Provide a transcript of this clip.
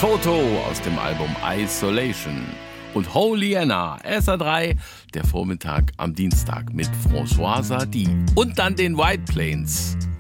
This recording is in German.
Toto aus dem Album Isolation und Holy Anna, SA3, der Vormittag am Dienstag mit François Sardy und dann den White Plains.